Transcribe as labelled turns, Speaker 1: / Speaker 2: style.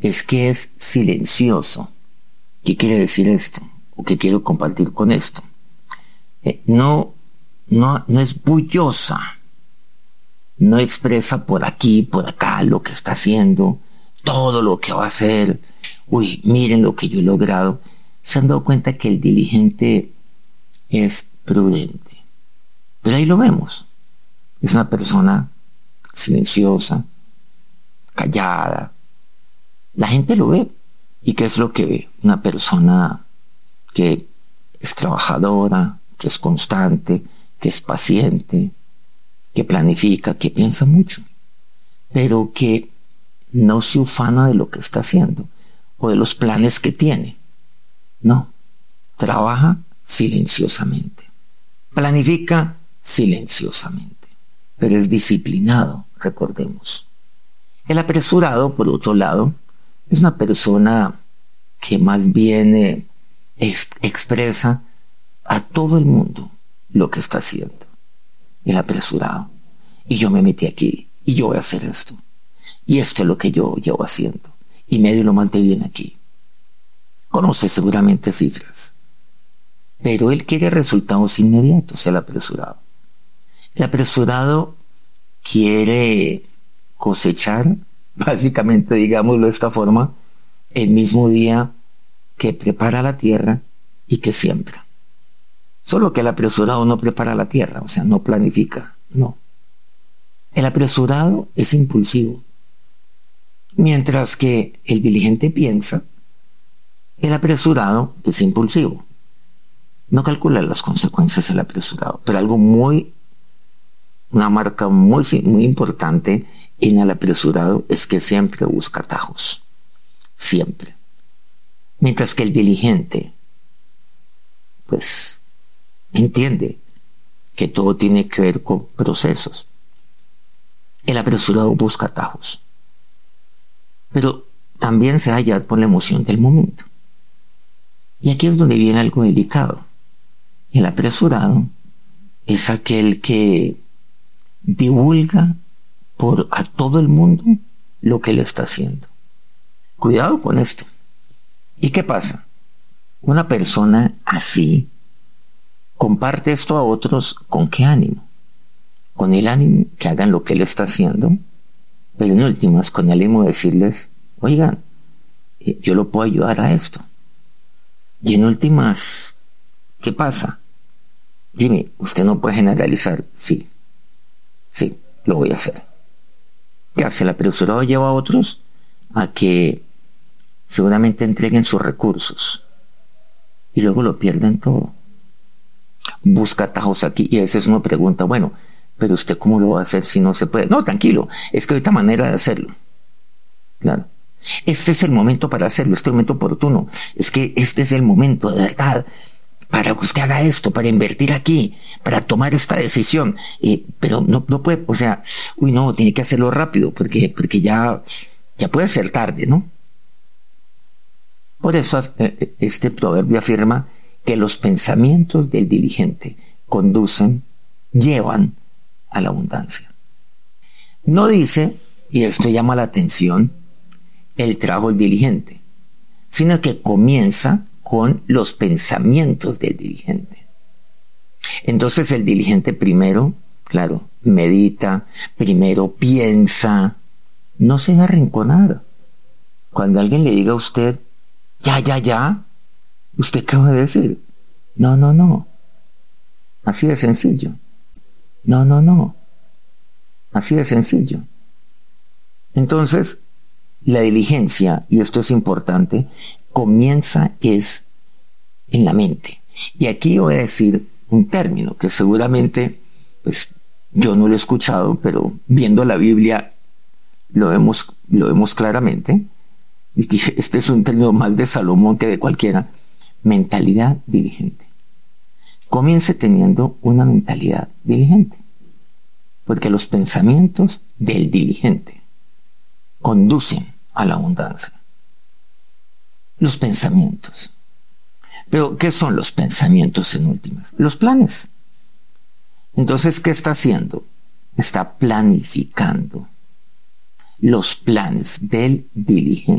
Speaker 1: es que es silencioso. ¿Qué quiere decir esto? ¿O qué quiero compartir con esto? No es bullosa. No expresa por aquí, por acá lo que está haciendo, todo lo que va a hacer. Uy, miren lo que yo he logrado. Se han dado cuenta que el diligente es prudente. Pero ahí lo vemos. Es una persona silenciosa, callada. La gente lo ve. ¿Y qué es lo que ve? Una persona que es trabajadora, que es constante, que es paciente, que planifica, que piensa mucho, pero que no se ufana de lo que está haciendo o de los planes que tiene. No, trabaja silenciosamente, planifica silenciosamente, pero es disciplinado, recordemos. El apresurado, por otro lado, es una persona que más bien expresa a todo el mundo lo que está haciendo. El apresurado. Y yo me metí aquí, y yo voy a hacer esto. Y esto es lo que yo llevo haciendo. Y me dio lo más de bien aquí. Conoce seguramente cifras. Pero él quiere resultados inmediatos, el apresurado. El apresurado quiere cosechar, básicamente, digámoslo de esta forma, el mismo día que prepara la tierra y que siembra. Solo que el apresurado no prepara la tierra, o sea, no planifica, no. El apresurado es impulsivo. Mientras que el diligente piensa, el apresurado es impulsivo. No calcula las consecuencias del apresurado, pero una marca muy importante en el apresurado es que siempre busca atajos. Siempre. Mientras que el diligente, pues, entiende que todo tiene que ver con procesos. El apresurado busca atajos. Pero también se halla por la emoción del momento. Y aquí es donde viene algo delicado. El apresurado es aquel que divulga a todo el mundo lo que él está haciendo. Cuidado con esto. ¿Y qué pasa? Una persona así comparte esto a otros. ¿Con qué ánimo? Con el ánimo que hagan lo que él está haciendo, pero en últimas con el ánimo de decirles, oigan, yo lo puedo ayudar a esto. Y en últimas, ¿qué pasa? Jimmy, usted no puede generalizar. Sí, lo voy a hacer. ¿Qué hace? El apresurado lleva a otros a que seguramente entreguen sus recursos y luego lo pierden todo. Busca atajos aquí y a veces uno pregunta, bueno, pero usted cómo lo va a hacer si no se puede. No, tranquilo, es que hay otra manera de hacerlo. Claro. Este es el momento para hacerlo, este es el momento oportuno. Es que este es el momento, de verdad, para que usted haga esto, para invertir aquí, para tomar esta decisión. Pero no puede, o sea, no, tiene que hacerlo rápido, porque ya puede ser tarde, ¿no? Por eso este proverbio afirma que los pensamientos del diligente llevan a la abundancia. No dice, y esto llama la atención, el trabajo del diligente, sino que comienza con los pensamientos del diligente. Entonces el diligente primero, claro, medita, primero piensa, no se deja arrinconar. Cuando alguien le diga a usted, ya, ¿usted qué va a decir? No. Así de sencillo. No. Así de sencillo. Entonces, la diligencia, y esto es importante, comienza es en la mente. Y aquí voy a decir un término que seguramente, pues, yo no lo he escuchado, pero viendo la Biblia lo vemos claramente. Y este es un término más de Salomón que de cualquiera. Mentalidad diligente. Comience teniendo una mentalidad diligente. Porque los pensamientos del diligente conducen a la abundancia. Los pensamientos. Pero, ¿qué son los pensamientos en últimas? Los planes. Entonces, ¿qué está haciendo? Está planificando los planes del diligente.